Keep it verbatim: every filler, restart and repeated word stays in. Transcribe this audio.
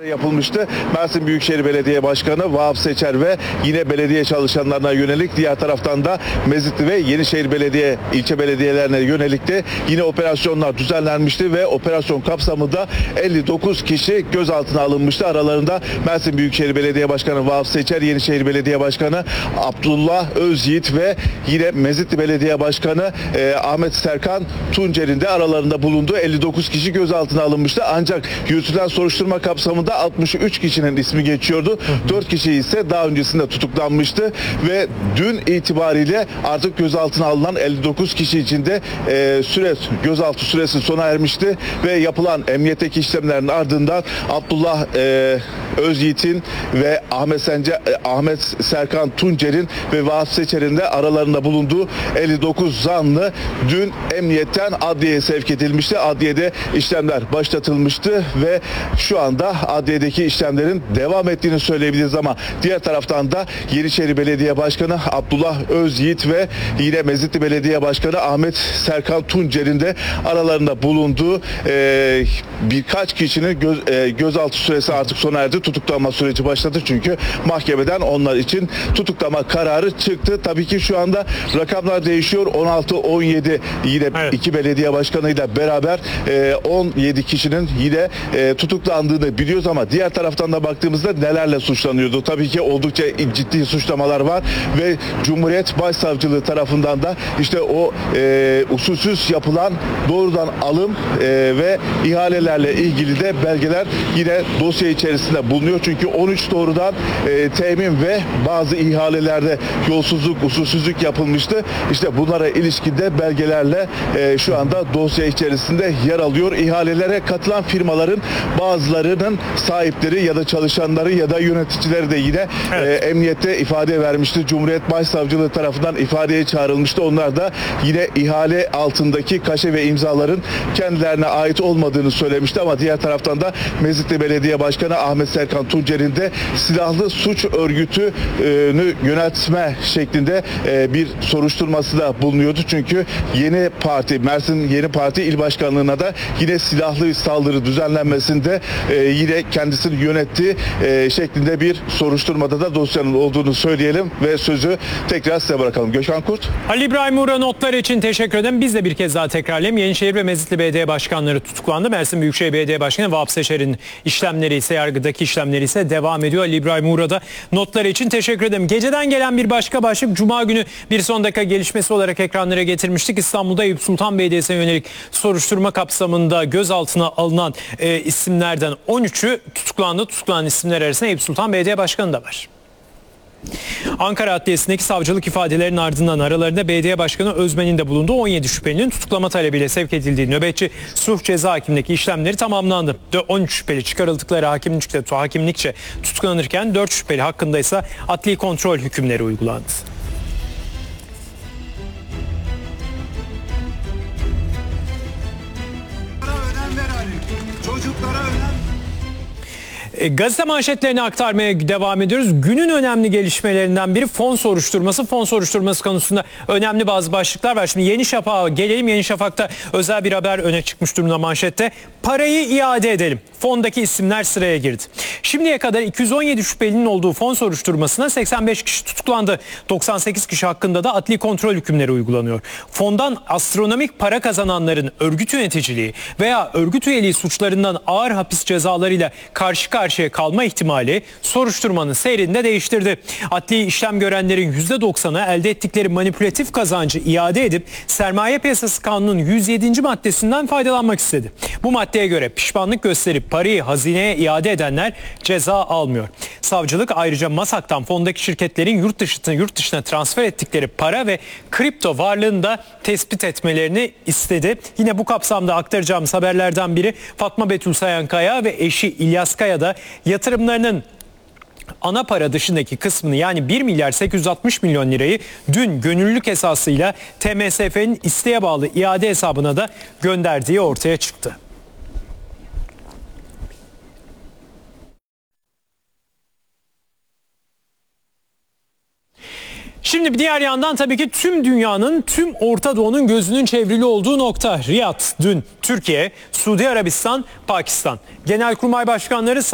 yapılmıştı. Mersin Büyükşehir Belediye Başkanı Vahap Seçer ve yine belediye çalışanlarına yönelik, diğer taraftan da Mezitli ve Yenişehir Belediye ilçe belediyelerine yönelik de yine operasyonlar düzenlenmişti ve operasyon kapsamında elli dokuz kişi gözaltına alınmıştı. Aralarında Mersin Büyükşehir Belediye Başkanı Vahap Seçer, Yenişehir Belediye Başkanı Abdullah Özyiğit ve yine Mezitli Belediye Başkanı e, Ahmet Serkan Tuncer'in de aralarında bulunduğu elli dokuz kişi gözaltına alınmıştı. Ancak yürütülen soruşturma kapsamında altmış üç kişinin ismi geçiyordu. dört kişi ise daha öncesinde tutuklanmıştı ve dün itibariyle artık gözaltına alınan elli dokuz kişi içinde e, süre gözaltı süresi sona ermişti ve yapılan emniyetteki işlemlerin ardından Abdullah e, Özyiğit'in ve Ahmet Sence e, Ahmet Serkan Tuncer'in ve Vahap Seçer'in de aralarında bulunduğu elli dokuz zanlı dün emniyetten adliyeye sevk edilmişti. Adliyede işlemler başlatılmıştı ve şu anda adliyedeki işlemlerin devam ettiğini söyleyebiliriz ama diğer taraftan da Yenişehir Belediye Başkanı Abdullah Özyiğit ve yine Mezitli Belediye Başkanı Ahmet Serkan Tuncer'in de aralarında bulunduğu e, birkaç kişinin göz, e, gözaltı süresi artık sona erdi. Tutuklanma süreci başladı çünkü mahkemeden onlar için tutuklama kararı çıktı. Tabii ki şu anda rakamlar değişiyor. on altı on yedi yine evet. iki belediye başkanıyla beraber e, on yedi kişinin yine e, tutuklandığını biliyoruz ama diğer taraftan da baktığımızda nelerle suçlanıyordu? Tabii ki oldukça ciddi suçlamalar var ve Cumhuriyet Başsavcılığı tarafından da işte o e, usulsüz yapılan doğrudan alım e, ve ihalelerle ilgili de belgeler yine dosya içerisinde bulunuyor. Çünkü on üç doğrudan e, temin ve bazı ihalelerde yolsuzluk, usulsüzlük yapılmıştı. İşte bunlara ilişkinde belgelerle e, şu anda dosya içerisinde yer alıyor. İhalelere katılan firmaların bazılarının sahipleri ya da çalışanları ya da yöneticileri de yine evet. e, emniyette ifade vermişti. Cumhuriyet Başsavcılığı tarafından ifadeye çağrılmıştı. Onlar da yine ihale altındaki kaşe ve imzaların kendilerine ait olmadığını söylemişti ama diğer taraftan da Mezitli Belediye Başkanı Ahmet Serkan Tuncer'in de silahlı suç örgütünü yönetme şeklinde e, bir soruşturması da bulunuyordu. Çünkü Yeni Parti, Mersin Yeni Parti İl Başkanlığı'na da yine silahlı saldırı düzenlenmesinde e, yine kendisini yönettiği e, şeklinde bir soruşturmada da dosyanın olduğunu söyleyelim ve sözü tekrar size bırakalım. Gökhan Kurt. Ali İbrahim Uğur'a notlar için teşekkür ederim. Biz de bir kez daha tekrarlayalım. Yenişehir ve Mezitli Belediye Başkanları tutuklandı. Mersin Büyükşehir Belediye Başkanı Vahap Seçer'in işlemleri ise, yargıdaki işlemleri ise devam ediyor. Ali İbrahim Uğur'a da notları için teşekkür ederim. Geceden gelen bir başka başlık, Cuma günü bir son dakika gelişmesi olarak ekranlara getirmiştik. İstanbul'da Eyüp Sultan Belediyesi'ne yönelik soruşturma kapsamında gözaltına alınan e, isimlerden on üçü tutuklandı. Tutuklanan isimler arasında Eyüp Sultan Belediye Başkanı da var. Ankara Adliyesi'ndeki savcılık ifadelerinin ardından aralarında belediye başkanı Özmen'in de bulunduğu on yedi şüphelinin tutuklama talebiyle sevk edildiği nöbetçi sulh ceza hakimindeki işlemleri tamamlandı. on üç şüpheli çıkarıldıkları hakimlikçe, hakimlikçe tutuklanırken dört şüpheli hakkında ise adli kontrol hükümleri uygulandı. Çocuklara önem. E, gazete manşetlerini aktarmaya devam ediyoruz. Günün önemli gelişmelerinden biri fon soruşturması. Fon soruşturması konusunda önemli bazı başlıklar var. Şimdi Yeni Şafak'a gelelim. Yeni Şafak'ta özel bir haber öne çıkmış durumda manşette. Parayı iade edelim. Fondaki isimler sıraya girdi. Şimdiye kadar iki yüz on yedi şüphelinin olduğu fon soruşturmasına seksen beş kişi tutuklandı. doksan sekiz kişi hakkında da adli kontrol hükümleri uygulanıyor. Fondan astronomik para kazananların örgüt yöneticiliği veya örgüt üyeliği suçlarından ağır hapis cezalarıyla karşı karşıya kalma ihtimali soruşturmanın seyrini de değiştirdi. Adli işlem görenlerin yüzde doksanı elde ettikleri manipülatif kazancı iade edip Sermaye Piyasası Kanunu'nun yüz yedinci maddesinden faydalanmak istedi. Bu maddeye göre pişmanlık gösterip parayı hazineye iade edenler ceza almıyor. Savcılık ayrıca MASAK'tan fondaki şirketlerin yurt dışına, yurt dışına transfer ettikleri para ve kripto varlığını da tespit etmelerini istedi. Yine bu kapsamda aktaracağımız haberlerden biri Fatma Betül Sayankaya ve eşi İlyas Kaya da yatırımlarının ana para dışındaki kısmını yani bir milyar sekiz yüz altmış milyon lirayı dün gönüllülük esasıyla T M S F'nin isteğe bağlı iade hesabına da gönderdiği ortaya çıktı. Şimdi bir diğer yandan tabii ki tüm dünyanın, tüm Orta Doğu'nun gözünün çevrili olduğu nokta Riyad. Dün Türkiye, Suudi Arabistan, Pakistan Genelkurmay Başkanları